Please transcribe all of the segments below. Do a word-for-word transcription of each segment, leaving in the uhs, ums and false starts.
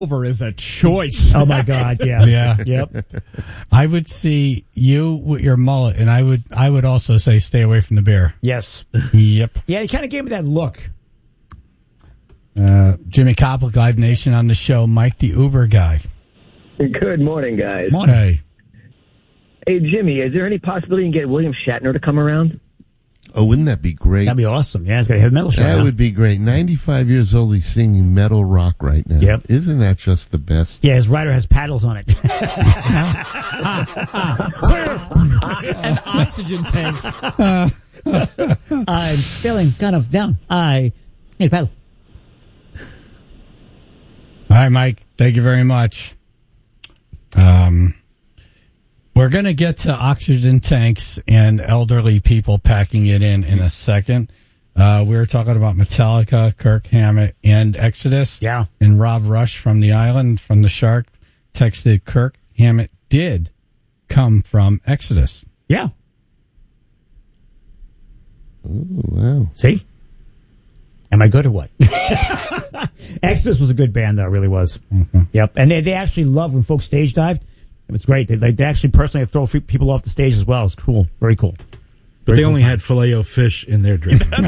Over is a choice. Oh my God! Yeah, Yeah. Yep. I would see you with your mullet, and I would I would also say stay away from the beer. Yes. Yep. Yeah, he kind of gave me that look. Uh, Jimmy Koplik, Live Nation on the show. Mike, the Uber guy. Good morning, guys. Morning. Hey. Hey, Jimmy, is there any possibility you can get William Shatner to come around? Oh, wouldn't that be great? That'd be awesome. Yeah, he's got a heavy metal show. That now. would be great. ninety-five years old, he's singing metal rock right now. Yep. Isn't that just the best? Yeah, his rider has paddles on it. And oxygen tanks. I'm feeling kind of down. I need a paddle. All right, Mike. Thank you very much. Um, we're going to get to oxygen tanks and elderly people packing it in in a second. Uh, we were talking about Metallica, Kirk Hammett, and Exodus. Yeah. And Rob Rush from the island, from the Shark, texted Kirk Hammett did come from Exodus. Yeah. Oh, wow. See? Am I good or what? Exodus was a good band, though. It really was. Mm-hmm. Yep. And they, they actually love when folks stage dived. It was great. They, they, they actually personally throw free people off the stage as well. It's cool. Very cool. But they only had filet-o-fish in their drink. No,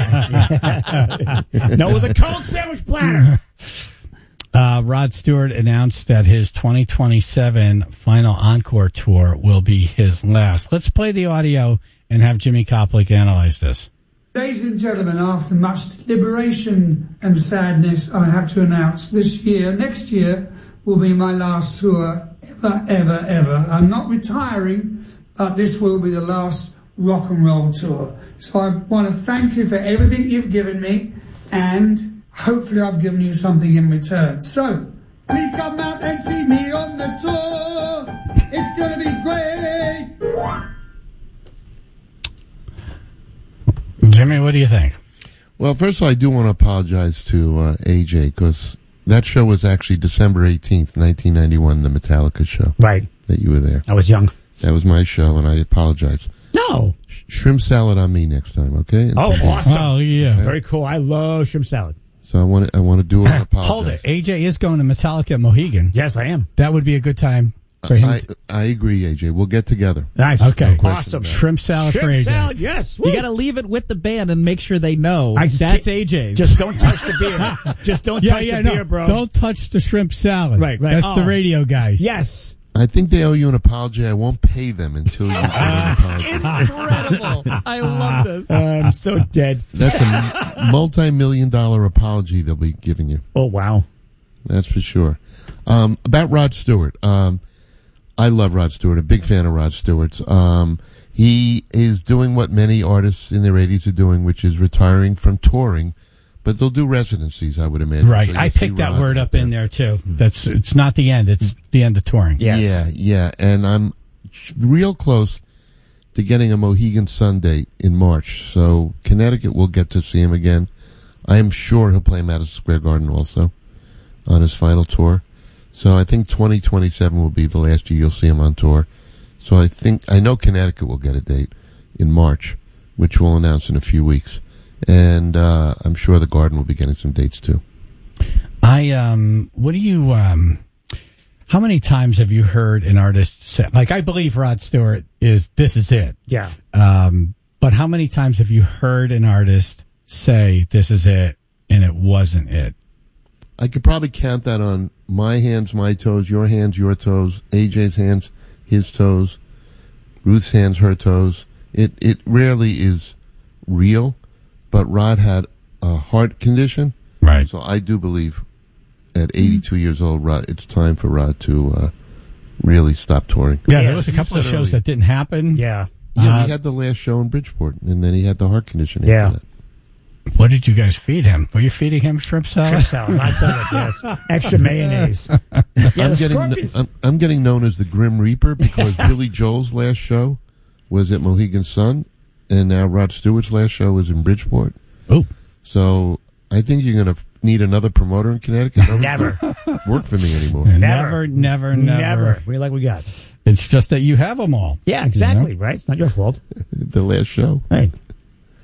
it was a cold sandwich platter. Uh, Rod Stewart announced that his twenty twenty-seven final encore tour will be his last. Let's play the audio and have Jimmy Koplik analyze this. Ladies and gentlemen, after much deliberation and sadness, I have to announce this year, next year, will be my last tour ever, ever, ever. I'm not retiring, but this will be the last rock and roll tour. So I want to thank you for everything you've given me, and hopefully I've given you something in return. So, please come out and see me on the tour. It's going to be great. Jimmy, what do you think? Well, first of all, I do want to apologize to uh, A J because that show was actually December eighteenth, nineteen ninety-one, the Metallica show. Right. That you were there. I was young. That was my show, and I apologize. No. Sh- shrimp salad on me next time, okay? Oh, awesome. Oh, yeah. Very cool. I love shrimp salad. So I want to I want to do an apology. Hold it. A J is going to Metallica at Mohegan. Yes, I am. That would be a good time for him. I, to- I agree, A J. We'll get together. Nice. Okay. No Awesome. Shrimp salad for A Shrimp J. salad, yes. Woo. You got to leave it with the band and make sure they know I just that's can't- A J's. Just don't touch the beer. Just don't Yeah, touch yeah, the no. beer, bro. Don't touch the shrimp salad. Right, right. That's the Oh. radio guys. Yes. I think they owe you an apology. I won't pay them until you give an apology. Incredible. I love this. I'm so dead. That's a multi-million dollar apology they'll be giving you. Oh, wow. That's for sure. Um, about Rod Stewart. Um, I love Rod Stewart. A big fan of Rod Stewart's. Um, he is doing what many artists in their eighties are doing, which is retiring from touring. But they'll do residencies, I would imagine. Right. So I you'll see picked that Rod word out up in there, too. That's It's not the end. It's the end of touring. Yes. Yeah, yeah. And I'm real close to getting a Mohegan Sun date in March. So Connecticut will get to see him again. I am sure he'll play Madison Square Garden also on his final tour. So I think twenty twenty-seven will be the last year you'll see him on tour. So I think, I know Connecticut will get a date in March, which we'll announce in a few weeks. And uh, I'm sure the Garden will be getting some dates too. I, um, what do you, um, how many times have you heard an artist say, like, I believe Rod Stewart is, this is it. Yeah. Um, but how many times have you heard an artist say, this is it, and it wasn't it? I could probably count that on my hands, my toes, your hands, your toes, A J's hands, his toes, Ruth's hands, her toes. It it rarely is real, but Rod had a heart condition. Right. So I do believe at eighty-two years old, Rod, it's time for Rod to uh, really stop touring. Yeah, Yeah, there was a you couple of said shows earlier. that didn't happen. Yeah. Yeah, Uh, he had the last show in Bridgeport, and then he had the heart condition after Yeah. that. What did you guys feed him? Were you feeding him shrimp salad? Shrimp salad. Not salad, yes. Extra mayonnaise. Yeah, I'm the getting Scorpions. I'm, I'm getting known as the Grim Reaper because Billy Joel's last show was at Mohegan Sun, and now Rod Stewart's last show was in Bridgeport. Oh. So I think you're going to need another promoter in Connecticut. Nobody Never. work for me anymore. Never, never, never. Never. We like we got. It's just that you have them all. Yeah, exactly, right? It's not your fault. The last show. Right.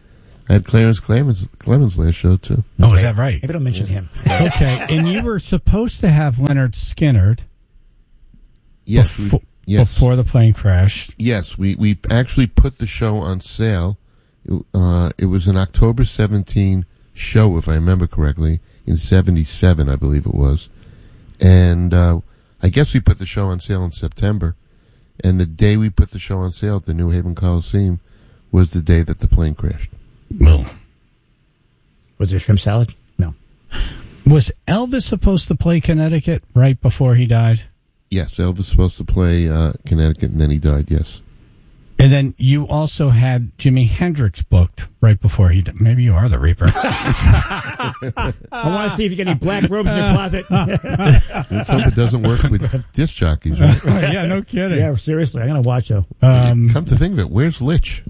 I had Clarence Clemens, Clemens last show, too. Oh, is that right? Maybe don't mention him. Okay, and you were supposed to have Leonard Skinnard Yes, befo- we, yes. before the plane crashed. Yes, we, we actually put the show on sale. It, uh, it was an October seventeenth show, if I remember correctly, in seventy-seven, I believe it was. And uh, I guess we put the show on sale in September. And the day we put the show on sale at the New Haven Coliseum was the day that the plane crashed. Well, Was there shrimp salad? No. was Elvis supposed to play Connecticut right before he died? Yes, Elvis was supposed to play uh, Connecticut, and then he died, yes. And then you also had Jimi Hendrix booked right before he died. Maybe you are the Reaper. I want to see if you get any black robes in your closet. Let's hope it doesn't work with disc jockeys, right? Yeah, no kidding. Yeah, seriously. I'm going to watch, though. Um, Come to think of it, where's Lich?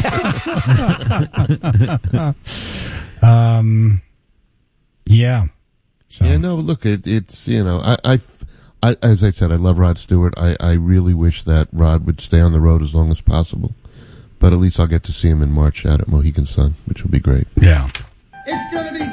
um, yeah. So. Yeah, no, look, it, it's, you know, I, I, I, as I said, I love Rod Stewart. I, I really wish that Rod would stay on the road as long as possible. But at least I'll get to see him in March out at Mohegan Sun, which will be great. Yeah. It's gonna be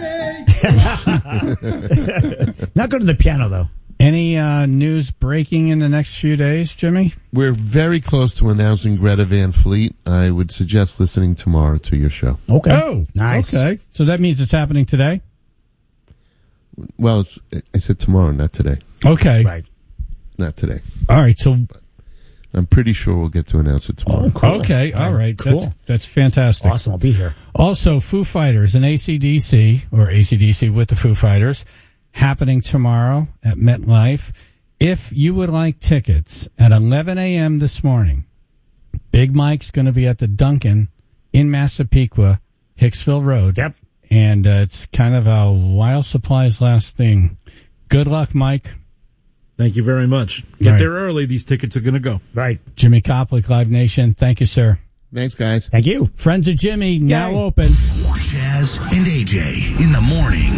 great! Not good to the piano, though. Any uh, news breaking in the next few days, Jimmy? We're very close to announcing Greta Van Fleet. I would suggest listening tomorrow to your show. Okay. Oh, nice. Okay. So that means it's happening today? Well, it's, I said tomorrow, not today. Okay. Right. Not today. All right. So, I'm pretty sure we'll get to announce it tomorrow. Oh, cool. okay. All right. Cool. That's, that's fantastic. Awesome. I'll be here. Also, Foo Fighters and A C D C, or A C D C with the Foo Fighters, happening tomorrow at MetLife. If you would like tickets at eleven a.m. this morning, Big Mike's going to be at the Duncan in Massapequa, Hicksville Road. Yep. And uh, it's kind of a while supplies last thing. Good luck, Mike. Thank you very much. Get Right. there early. These tickets are going to go. Right. Jimmy Koplik, Live Nation. Thank you, sir. Thanks, guys. Thank you. Friends of Jimmy, now Yay. open. Jazz and A J in the morning.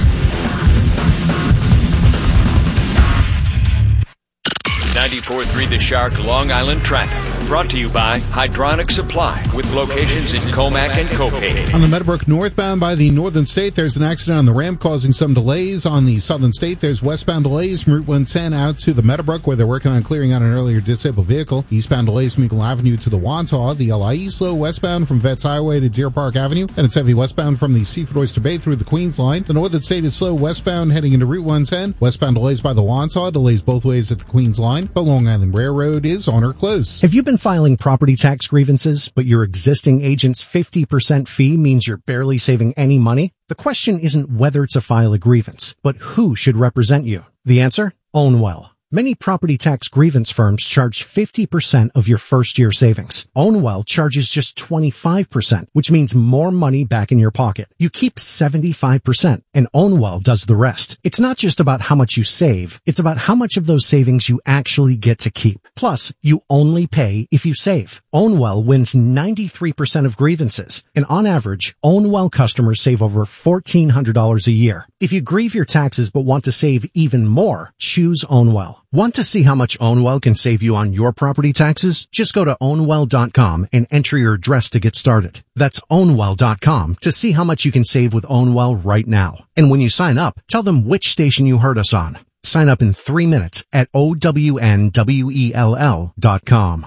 ninety-four point three The Shark, Long Island traffic. Brought to you by Hydronic Supply, with locations in Comac and Copay. On the Meadowbrook northbound by the Northern State, there's an accident on the ramp causing some delays. On the Southern State, there's westbound delays from Route one ten out to the Meadowbrook, where they're working on clearing out an earlier disabled vehicle. Eastbound delays from Eagle Avenue to the Wantagh. The L I E slow westbound from Vets Highway to Deer Park Avenue, and it's heavy westbound from the Seafood Oyster Bay through the Queens line. The Northern State is slow westbound heading into Route one ten. Westbound delays by the Wantagh, delays both ways at the Queens line, but Long Island Railroad is on or close. Have you been filing property tax grievances, but your existing agent's fifty percent fee means you're barely saving any money? The question isn't whether to file a grievance, but who should represent you. The answer? Ownwell. Many property tax grievance firms charge fifty percent of your first year savings. Ownwell charges just twenty-five percent, which means more money back in your pocket. You keep seventy-five percent, and Ownwell does the rest. It's not just about how much you save, it's about how much of those savings you actually get to keep. Plus, you only pay if you save. Ownwell wins ninety-three percent of grievances, and on average, Ownwell customers save over fourteen hundred dollars a year. If you grieve your taxes but want to save even more, choose Ownwell. Want to see how much Ownwell can save you on your property taxes? Just go to ownwell dot com and enter your address to get started. That's ownwell dot com to see how much you can save with Ownwell right now. And when you sign up, tell them which station you heard us on. Sign up in three minutes at O W N W E L L dot com.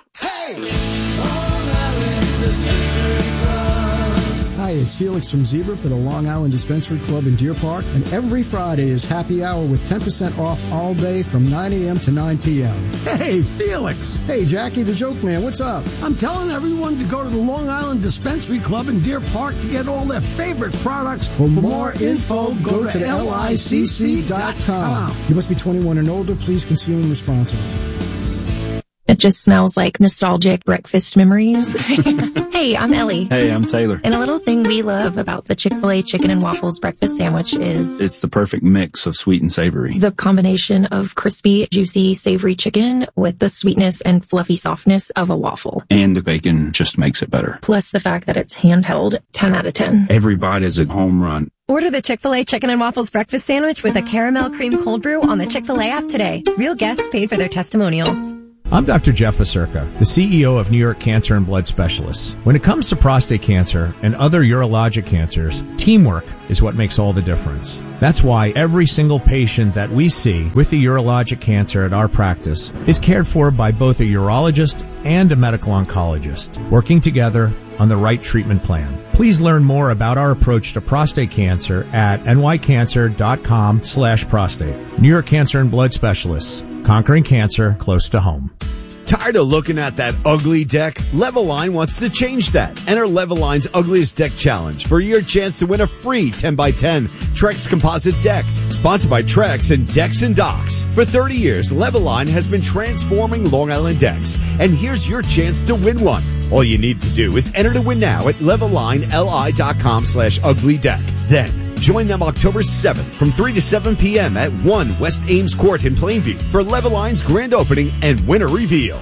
Hi, it's Felix from Zebra for the Long Island Dispensary Club in Deer Park, and every Friday is happy hour with ten percent off all day from nine a.m. to nine p.m. Hey, Felix. Hey, Jackie the Joke Man, what's up? I'm telling everyone to go to the Long Island Dispensary Club in Deer Park to get all their favorite products. For, For more info, go, go to L I C C dot com. You must be twenty-one and older. Please consume responsibly. It just smells like nostalgic breakfast memories. Hey, I'm Ellie. Hey, I'm Taylor. And a little thing we love about the Chick-fil-A chicken and waffles breakfast sandwich is it's the perfect mix of sweet and savory. The combination of crispy, juicy, savory chicken with the sweetness and fluffy softness of a waffle. And the bacon just makes it better. Plus the fact that it's handheld, ten out of ten. Every bite is a home run. Order the Chick-fil-A Chicken and Waffles Breakfast Sandwich with a caramel cream cold brew on the Chick-fil-A app today. Real guests paid for their testimonials. I'm Doctor Jeff Acerca, the C E O of New York Cancer and Blood Specialists. When it comes to prostate cancer and other urologic cancers, teamwork is what makes all the difference. That's why every single patient that we see with a urologic cancer at our practice is cared for by both a urologist and a medical oncologist, working together on the right treatment plan. Please learn more about our approach to prostate cancer at nycancer.com slash prostate. New York Cancer and Blood Specialists, conquering cancer close to home. Tired of looking at that ugly deck? Leveline wants to change that. Enter Leveline's Ugliest Deck Challenge for your chance to win a free ten by ten Trex composite deck. Sponsored by Trex and Decks and Docks. For thirty years, Leveline has been transforming Long Island decks. And here's your chance to win one. All you need to do is enter to win now at levelineli.com slash ugly deck. Then, join them October seventh from three to seven p.m. at one West Ames Court in Plainview for Leveline's grand opening and winner reveal.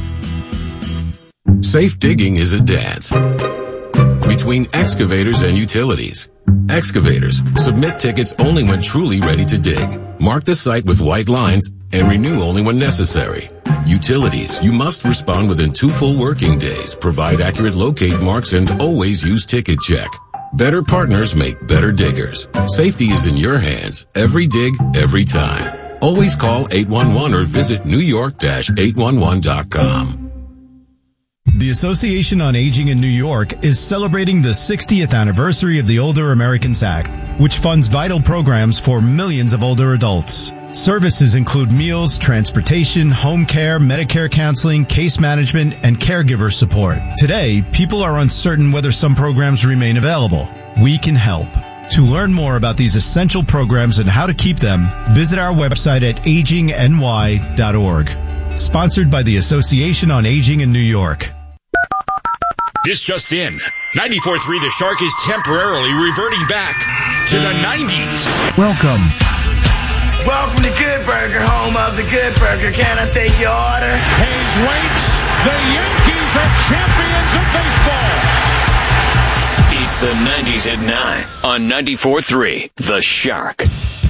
Safe digging is a dance between excavators and utilities. Excavators, submit tickets only when truly ready to dig. Mark the site with white lines and renew only when necessary. Utilities, you must respond within two full working days, provide accurate locate marks, and always use Ticket Check. Better partners make better diggers. Safety is in your hands. Every dig, every time. Always call eight one one or visit new york dash eight one one dot com. The Association on Aging in New York is celebrating the sixtieth anniversary of the Older Americans Act, which funds vital programs for millions of older adults. Services include meals, transportation, home care, Medicare counseling, case management, and caregiver support. Today, people are uncertain whether some programs remain available. We can help. To learn more about these essential programs and how to keep them, visit our website at aging n y dot org. Sponsored by the Association on Aging in New York. This just in. ninety-four point three The Shark is temporarily reverting back to the nineties. Welcome. Welcome to Good Burger, home of the Good Burger. Can I take your order? Hayes waits. The Yankees are champions of baseball. It's the nineties at nine on ninety-four point three The Shark.